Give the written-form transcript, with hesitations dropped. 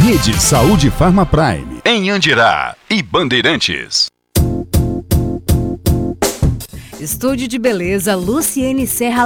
Rede Saúde Farma Prime, em Andirá e Bandeirantes. Estúdio de beleza Luciene Serra